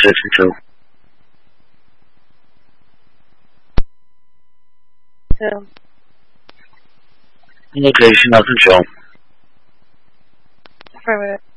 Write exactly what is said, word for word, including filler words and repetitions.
清楚。 对。 你可以去拿分球。 Affirmative.